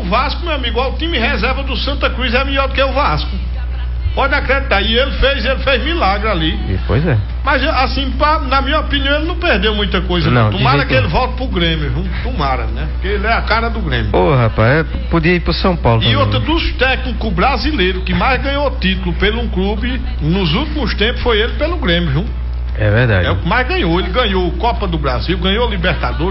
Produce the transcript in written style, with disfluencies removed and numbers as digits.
o Vasco, meu amigo, o time reserva do Santa Cruz é melhor do que o Vasco. Pode acreditar, e ele fez milagre ali. Pois é. Mas assim, na minha opinião, ele não perdeu muita coisa. Não, tomara que ele volte pro Grêmio, viu? Tomara, né? Porque ele é a cara do Grêmio. Rapaz, podia ir pro São Paulo. E outra dos técnicos brasileiros que mais ganhou título pelo um clube nos últimos tempos foi ele pelo Grêmio, viu? É verdade. É o que mais ganhou. Ele ganhou Copa do Brasil, ganhou Libertadores.